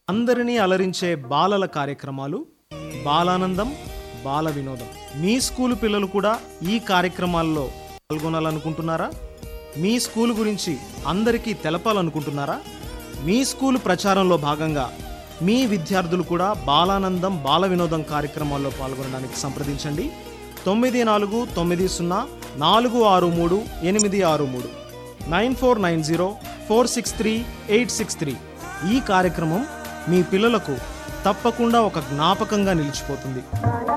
అందరినీ అలరించే బాలల కార్యక్రమాలు బాలానందం బాల వినోదం. మీ స్కూలు పిల్లలు కూడా ఈ కార్యక్రమాల్లో పాల్గొనాలనుకుంటున్నారా? మీ స్కూలు గురించి అందరికీ తెలపాలనుకుంటున్నారా? మీ స్కూలు ప్రచారంలో భాగంగా మీ విద్యార్థులు కూడా బాలానందం బాల వినోదం కార్యక్రమాల్లో పాల్గొనడానికి సంప్రదించండి. 9490463863 9490463863. ఈ కార్యక్రమం మీ పిల్లలకు తప్పకుండా ఒక జ్ఞాపకంగా నిలిచిపోతుంది.